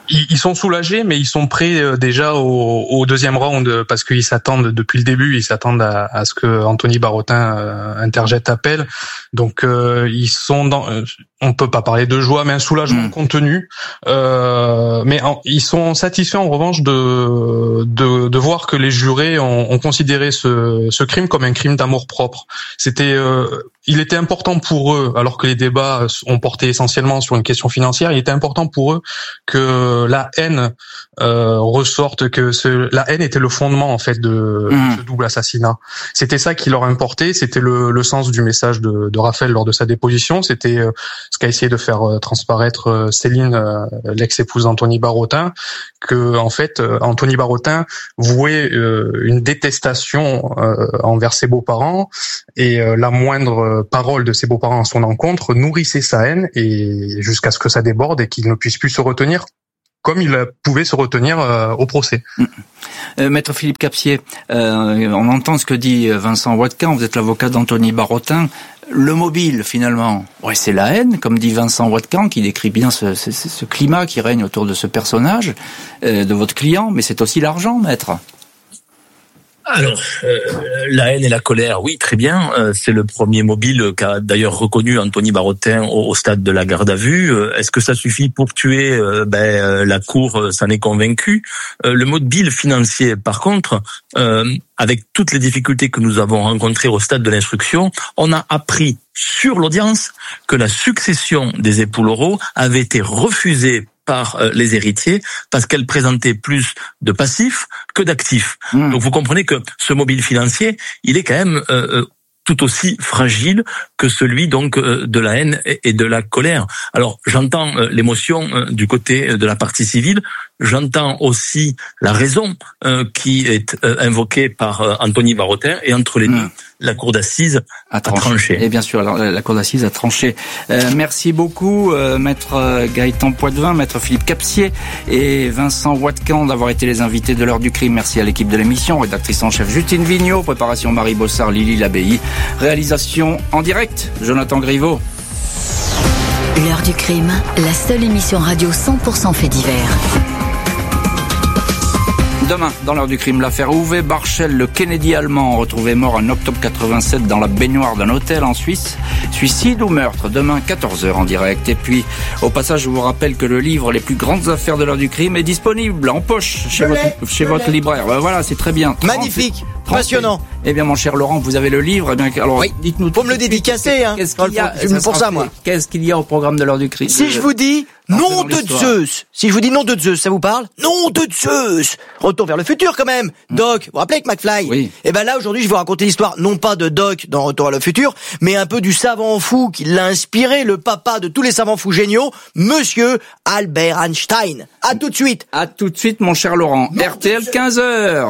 Ils sont soulagés, mais ils sont prêts déjà au, au deuxième round parce qu'ils s'attendent depuis le début, ils s'attendent à, à ce que Anthony Barotin euh, interjette appel. Donc euh, ils sont dans, euh, on peut pas parler de joie, mais un soulagement mmh. contenu. Euh, mais en, ils sont satisfaits en revanche de de, de voir que les jurés ont, ont considéré ce, ce crime comme un crime d'amour propre. C'était, euh, il était important pour eux, alors que les débats ont porté essentiellement sur une question financière. Il était important pour eux que la haine euh, ressorte, que ce, la haine était le fondement en fait de, mmh. de ce double assassinat. C'était ça qui leur importait, c'était le, le sens du message de, de Raphaël lors de sa déposition. C'était euh, ce qu'a essayé de faire euh, transparaître euh, Céline, euh, l'ex-épouse d'Anthony Barotin, que en fait euh, Anthony Barotin vouait euh, une détestation euh, envers ses beaux-parents et euh, la moindre parole de ses beaux-parents à son encontre nourrissait sa haine et jusqu'à ce que ça déborde et qu'il ne puisse plus se retenir, comme il pouvait se retenir euh, au procès. Euh, Maître Philippe Capsier, euh, on entend ce que dit Vincent Watquin, vous êtes l'avocat d'Anthony Barotin. Le mobile, finalement, ouais, c'est la haine, comme dit Vincent Watquin, qui décrit bien ce, ce, ce climat qui règne autour de ce personnage, euh, de votre client, mais c'est aussi l'argent, maître. Alors, euh, la haine et la colère, oui, très bien. Euh, c'est le premier mobile qu'a d'ailleurs reconnu Anthony Barotin au, au stade de la garde à vue. Euh, est-ce que ça suffit pour tuer euh, Ben, euh, la Cour euh, s'en est convaincue. Euh, le mobile financier, par contre, euh, avec toutes les difficultés que nous avons rencontrées au stade de l'instruction, on a appris sur l'audience que la succession des époux Loraux avait été refusée par les héritiers parce qu'elle présentait plus de passifs que d'actifs. Mmh. Donc vous comprenez que ce mobile financier, il est quand même euh, tout aussi fragile que celui donc euh, de la haine et de la colère. Alors j'entends euh, l'émotion euh, du côté de la partie civile, j'entends aussi la raison euh, qui est euh, invoquée par euh, Anthony Barotin, et entre les mmh. deux, la cour d'assises a, a tranché. tranché. Et bien sûr, alors, la cour d'assises a tranché. Euh, merci beaucoup, euh, maître Gaëtan Poitvin, maître Philippe Capsier et Vincent Watquin d'avoir été les invités de l'heure du crime. Merci à l'équipe de l'émission, rédactrice en chef Justine Vignot, préparation Marie Bossard, Lily Labbaye, réalisation en direct, Jonathan Griveau. L'heure du crime, la seule émission radio cent pour cent fait divers. Demain, dans l'heure du crime, l'affaire Uwe Barschel, le Kennedy allemand, retrouvé mort en octobre quatre-vingt-sept dans la baignoire d'un hôtel en Suisse. Suicide ou meurtre? Demain, quatorze heures en direct. Et puis, au passage, je vous rappelle que le livre Les plus grandes affaires de l'heure du crime est disponible en poche chez, votre, chez votre libraire. Ben voilà, c'est très bien. Magnifique, passionnant. Eh bien, mon cher Laurent, vous avez le livre. Eh bien, alors, oui. Dites-nous. Pour me le dédicacer, hein. Qu'est-ce qu'il y a, c'est pour ça, moi. Qu'est-ce qu'il y a au programme de l'heure du crime? Si je vous dis nom de Zeus, si je vous dis nom de Zeus, ça vous parle? Nom de Zeus. Retour vers le futur, quand même. Mmh. Doc, vous vous rappelez avec McFly? Oui. Et ben là, aujourd'hui, je vais vous raconter l'histoire, non pas de Doc dans Retour vers le futur, mais un peu du savant fou qui l'a inspiré, le papa de tous les savants fous géniaux, Monsieur Albert Einstein. À tout de suite. À tout de suite, mon cher Laurent. Non, R T L quinze heures.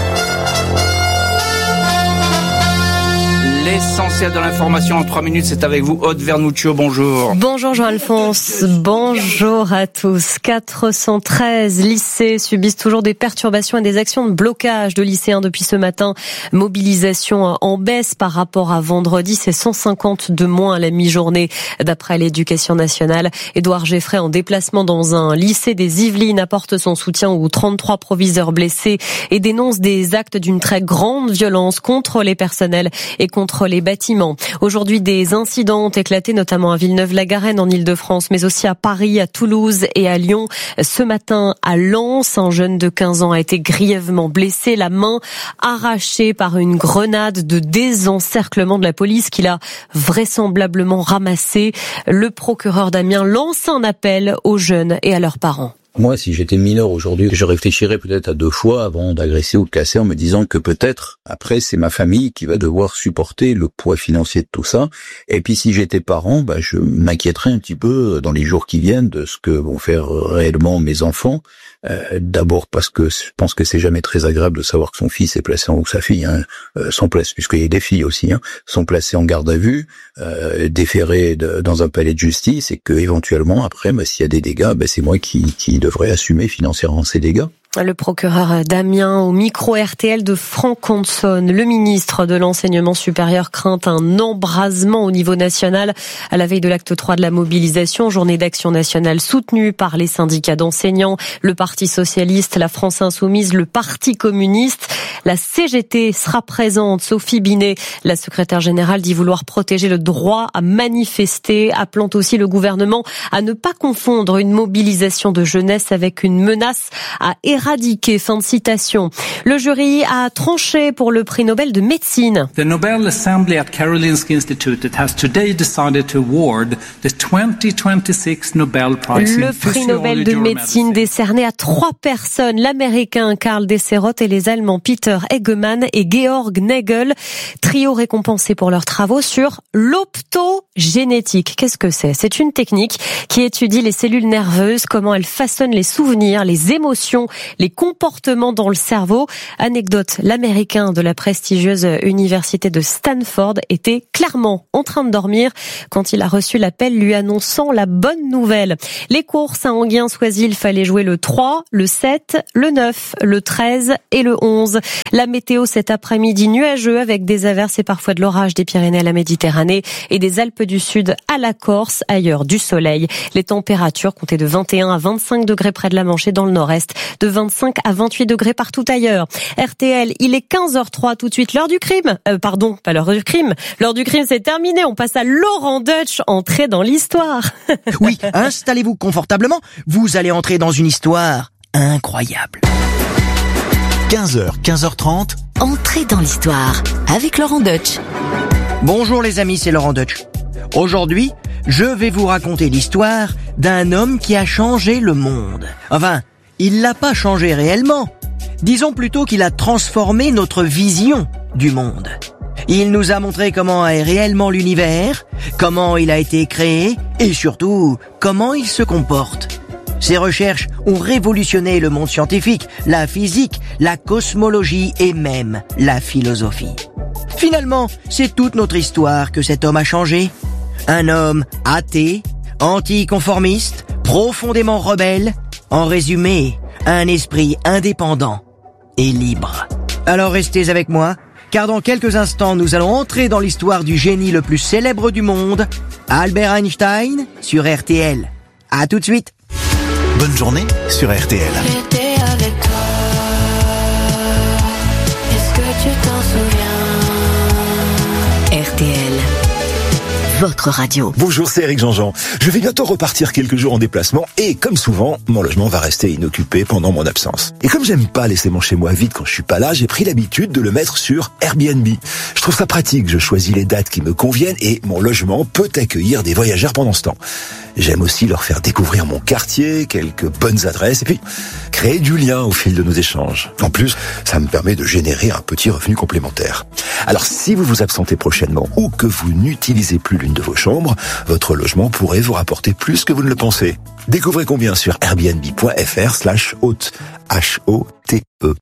L'essentiel de l'information en trois minutes, c'est avec vous, Aude Vernuccio, bonjour. Bonjour Jean-Alphonse, bonjour à tous. quatre cent treize lycées subissent toujours des perturbations et des actions de blocage de lycéens depuis ce matin. Mobilisation en baisse par rapport à vendredi, c'est cent cinquante de moins à la mi-journée d'après l'Éducation nationale. Édouard Geffray, en déplacement dans un lycée des Yvelines, apporte son soutien aux trente-trois proviseurs blessés et dénonce des actes d'une très grande violence contre les personnels et contre les bâtiments. Aujourd'hui, des incidents ont éclaté, notamment à Villeneuve-la-Garenne en Île-de-France, mais aussi à Paris, à Toulouse et à Lyon. Ce matin, à Lens, un jeune de quinze ans a été grièvement blessé, la main arrachée par une grenade de désencerclement de la police qu'il a vraisemblablement ramassée. Le procureur d'Amiens lance un appel aux jeunes et à leurs parents. Moi, si j'étais mineur aujourd'hui, je réfléchirais peut-être à deux fois avant d'agresser ou de casser, en me disant que peut-être, après, c'est ma famille qui va devoir supporter le poids financier de tout ça. Et puis, si j'étais parent, bah, je m'inquiéterais un petit peu dans les jours qui viennent de ce que vont faire réellement mes enfants. Euh, d'abord parce que je pense que c'est jamais très agréable de savoir que son fils est placé en, ou sa fille, hein, euh, sont placés, puisqu'il y a des filles aussi, hein, sont placés en garde à vue, euh, déférés de, dans un palais de justice, et que éventuellement après, bah, s'il y a des dégâts, bah, c'est moi qui, qui devrais assumer financièrement ces dégâts. Le procureur Damien au micro R T L de Franck Hanson. Le ministre de l'Enseignement supérieur craint un embrasement au niveau national à la veille de l'acte trois de la mobilisation, journée d'action nationale soutenue par les syndicats d'enseignants, le Parti socialiste, la France insoumise, le Parti communiste. La C G T sera présente. Sophie Binet, la secrétaire générale, dit vouloir protéger le droit à manifester, appelant aussi le gouvernement à ne pas confondre une mobilisation de jeunesse avec une menace à éradiquer. Fin de citation. Le jury a tranché pour le prix Nobel de médecine. The Nobel Assembly at Karolinska Institute has today decided to award the twenty twenty-six Nobel Prize Le prix Nobel de médecine décerné à trois personnes, l'américain Karl Desserot et les allemands Peter Eggemann et Georg Nagel, trio récompensé pour leurs travaux sur l'optogénétique. Qu'est-ce que c'est ? C'est une technique qui étudie les cellules nerveuses, comment elles façonnent les souvenirs, les émotions, les comportements dans le cerveau. Anecdote, l'américain de la prestigieuse université de Stanford était clairement en train de dormir quand il a reçu l'appel lui annonçant la bonne nouvelle. Les courses à Anguien-Soisy, il fallait jouer le trois, le sept, le neuf, le treize et le onze. La météo cet après-midi nuageux avec des averses et parfois de l'orage des Pyrénées à la Méditerranée et des Alpes du Sud à la Corse, ailleurs du soleil. Les températures comptaient de vingt et un à vingt-cinq degrés près de la Manche et dans le nord-est, de vingt-cinq à vingt-huit degrés partout ailleurs. R T L, il est quinze heures zéro trois, tout de suite l'heure du crime. Euh, pardon, pas l'heure du crime. L'heure du crime, c'est terminé. On passe à Laurent Deutsch, entrée dans l'histoire. Oui, installez-vous confortablement. Vous allez entrer dans une histoire incroyable. quinze heures, quinze heures trente. Entrée dans l'histoire avec Laurent Deutsch. Bonjour les amis, c'est Laurent Deutsch. Aujourd'hui, je vais vous raconter l'histoire d'un homme qui a changé le monde. Enfin, il l'a pas changé réellement. Disons plutôt qu'il a transformé notre vision du monde. Il nous a montré comment est réellement l'univers, comment il a été créé et surtout comment il se comporte. Ses recherches ont révolutionné le monde scientifique, la physique, la cosmologie et même la philosophie. Finalement, c'est toute notre histoire que cet homme a changé. Un homme athée, anticonformiste, profondément rebelle. En résumé, un esprit indépendant et libre. Alors restez avec moi, car dans quelques instants, nous allons entrer dans l'histoire du génie le plus célèbre du monde, Albert Einstein, sur R T L. À tout de suite. Bonne journée sur R T L. J'étais avec toi. Est-ce que tu t'en souviens? R T L, votre radio. Bonjour, c'est Eric Jean-Jean. Je vais bientôt repartir quelques jours en déplacement et, comme souvent, mon logement va rester inoccupé pendant mon absence. Et comme j'aime pas laisser mon chez-moi vide quand je suis pas là, j'ai pris l'habitude de le mettre sur Airbnb. Je trouve ça pratique, je choisis les dates qui me conviennent et mon logement peut accueillir des voyageurs pendant ce temps. J'aime aussi leur faire découvrir mon quartier, quelques bonnes adresses et puis créer du lien au fil de nos échanges. En plus, ça me permet de générer un petit revenu complémentaire. Alors si vous vous absentez prochainement ou que vous n'utilisez plus l'une de vos chambres, votre logement pourrait vous rapporter plus que vous ne le pensez. Découvrez combien sur airbnb.fr slash hôte. H O T E.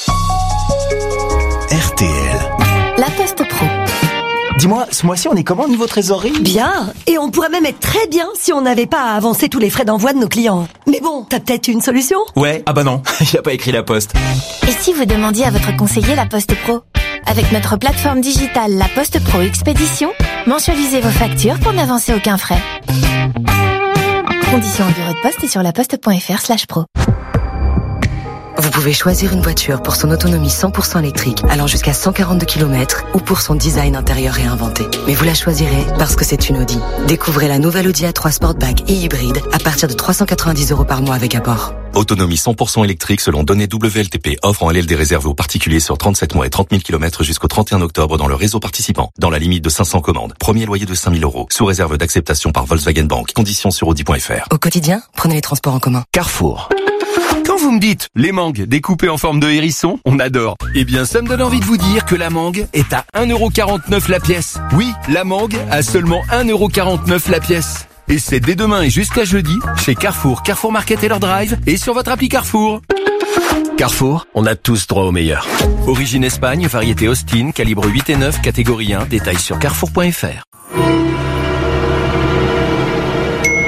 R T L. La Poste Pro. Dis-moi, ce mois-ci, on est comment niveau trésorerie? Bien. Et on pourrait même être très bien si on n'avait pas à avancer tous les frais d'envoi de nos clients. Mais bon, t'as peut-être une solution? Ouais, ah bah non, il n'y a pas écrit la Poste. Et si vous demandiez à votre conseiller la Poste Pro? Avec notre plateforme digitale La Poste Pro Expédition, mensualisez vos factures pour n'avancer aucun frais. Conditions en bureau de poste et sur laposte.fr slash pro. Vous pouvez choisir une voiture pour son autonomie cent pour cent électrique allant jusqu'à cent quarante-deux kilomètres ou pour son design intérieur réinventé. Mais vous la choisirez parce que c'est une Audi. Découvrez la nouvelle Audi A trois Sportback et hybride à partir de trois cent quatre-vingt-dix euros par mois avec apport. Autonomie cent pour cent électrique selon données W L T P. Offre en L L D réservée aux particuliers sur trente-sept mois et trente mille kilomètres jusqu'au trente et un octobre dans le réseau participant. Dans la limite de cinq cents commandes. Premier loyer de cinq mille euros. Sous réserve d'acceptation par Volkswagen Bank. Conditions sur audi point f r. Au quotidien, prenez les transports en commun. Carrefour. Quand vous me dites les mangues découpées en forme de hérisson, on adore. Eh bien, ça me donne envie de vous dire que la mangue est à un euro quarante-neuf la pièce. Oui, la mangue à seulement un euro quarante-neuf la pièce. Et c'est dès demain et jusqu'à jeudi, chez Carrefour, Carrefour Market et leur drive, et sur votre appli Carrefour. Carrefour, on a tous droit au meilleur. Origine Espagne, variété Austin, calibre huit et neuf, catégorie un, détail sur carrefour point f r.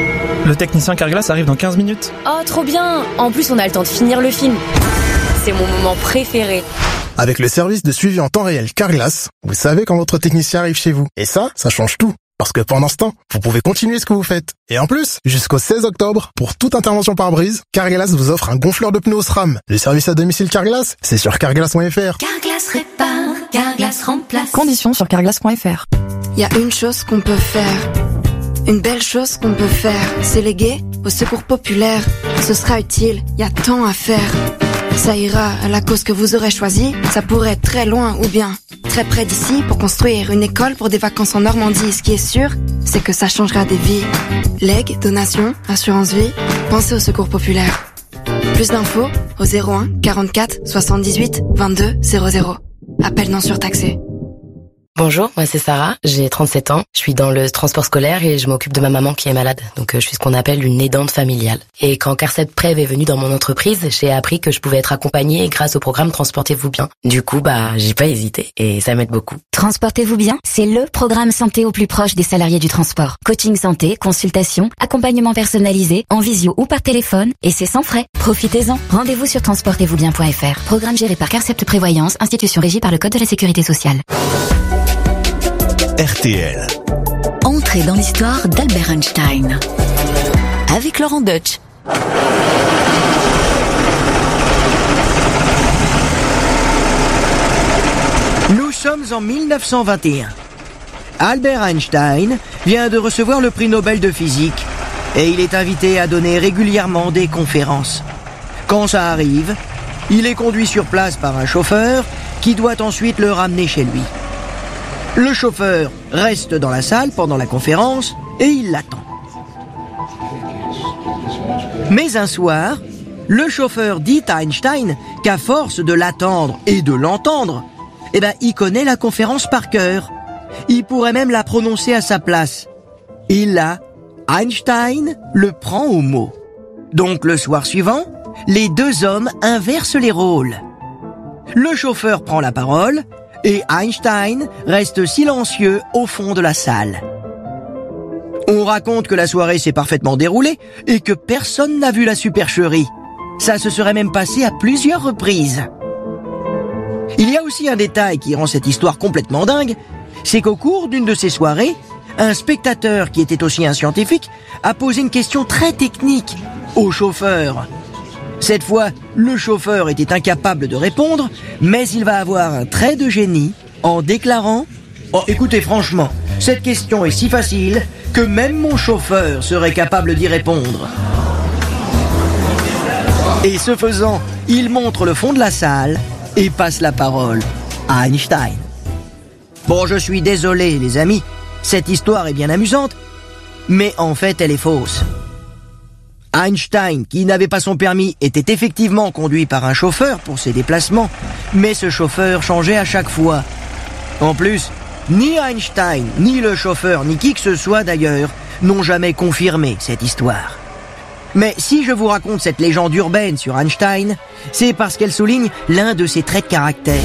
Le technicien Carglass arrive dans quinze minutes. Oh, trop bien! En plus, on a le temps de finir le film. C'est mon moment préféré. Avec le service de suivi en temps réel Carglass, vous savez quand votre technicien arrive chez vous. Et ça, ça change tout. Parce que pendant ce temps, vous pouvez continuer ce que vous faites. Et en plus, jusqu'au seize octobre, pour toute intervention par brise, Carglass vous offre un gonfleur de pneus O S R A M. Le service à domicile Carglass, c'est sur carglass point f r. Carglass répare, Carglass remplace. Conditions sur carglass point f r. Il y a une chose qu'on peut faire. Une belle chose qu'on peut faire. C'est léguer au secours populaire. Ce sera utile, il y a tant à faire. Ça ira à la cause que vous aurez choisie. Ça pourrait être très loin ou bien très près d'ici pour construire une école pour des vacances en Normandie. Ce qui est sûr, c'est que ça changera des vies. Legs, donations, assurance vie, pensez au secours populaire. Plus d'infos au zéro un quarante-quatre soixante-dix-huit vingt-deux zéro zéro. Appel non surtaxé. Bonjour, moi c'est Sarah, j'ai trente-sept ans, je suis dans le transport scolaire et je m'occupe de ma maman qui est malade, donc je suis ce qu'on appelle une aidante familiale. Et quand Carset Prev est venu dans mon entreprise, j'ai appris que je pouvais être accompagnée grâce au programme Transportez-vous bien. Du coup, bah j'ai pas hésité et ça m'aide beaucoup. Transportez-vous bien, c'est le programme santé au plus proche des salariés du transport. Coaching santé, consultation, accompagnement personnalisé, en visio ou par téléphone, et c'est sans frais. Profitez-en. Rendez-vous sur transportez vous bien point f r. Programme géré par Carcept Prévoyance, institution régie par le Code de la Sécurité sociale. R T L. Entrez dans l'histoire d'Albert Einstein. Avec Laurent Deutsch. Nous sommes en mille neuf cent vingt et un. Albert Einstein vient de recevoir le prix Nobel de physique et il est invité à donner régulièrement des conférences. Quand ça arrive, il est conduit sur place par un chauffeur qui doit ensuite le ramener chez lui. Le chauffeur reste dans la salle pendant la conférence et il l'attend. Mais un soir, le chauffeur dit à Einstein qu'à force de l'attendre et de l'entendre, eh ben, il connaît la conférence par cœur. Il pourrait même la prononcer à sa place. Et là, Einstein le prend au mot. Donc le soir suivant, les deux hommes inversent les rôles. Le chauffeur prend la parole et Einstein reste silencieux au fond de la salle. On raconte que la soirée s'est parfaitement déroulée et que personne n'a vu la supercherie. Ça se serait même passé à plusieurs reprises. Il y a aussi un détail qui rend cette histoire complètement dingue, c'est qu'au cours d'une de ces soirées, un spectateur qui était aussi un scientifique a posé une question très technique au chauffeur. Cette fois, le chauffeur était incapable de répondre, mais il va avoir un trait de génie en déclarant « Oh, écoutez, franchement, cette question est si facile que même mon chauffeur serait capable d'y répondre. » Et ce faisant, il montre le fond de la salle et passe la parole à Einstein. Bon, je suis désolé, les amis, cette histoire est bien amusante, mais en fait, elle est fausse. Einstein, qui n'avait pas son permis, était effectivement conduit par un chauffeur pour ses déplacements, mais ce chauffeur changeait à chaque fois. En plus, ni Einstein, ni le chauffeur, ni qui que ce soit d'ailleurs, n'ont jamais confirmé cette histoire. Mais si je vous raconte cette légende urbaine sur Einstein, c'est parce qu'elle souligne l'un de ses traits de caractère.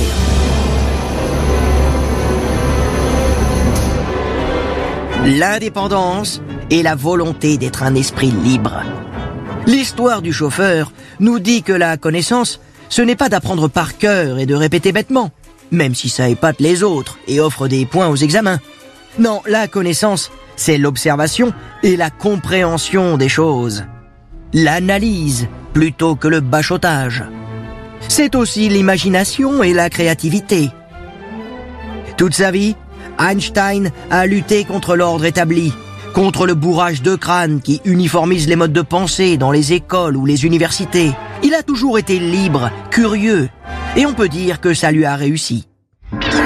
L'indépendance et la volonté d'être un esprit libre. L'histoire du chauffeur nous dit que la connaissance, ce n'est pas d'apprendre par cœur et de répéter bêtement, même si ça épate les autres et offre des points aux examens. Non, la connaissance, c'est l'observation et la compréhension des choses. L'analyse plutôt que le bachotage. C'est aussi l'imagination et la créativité. Toute sa vie, Einstein a lutté contre l'ordre établi, contre le bourrage de crâne qui uniformise les modes de pensée dans les écoles ou les universités. Il a toujours été libre, curieux, et on peut dire que ça lui a réussi.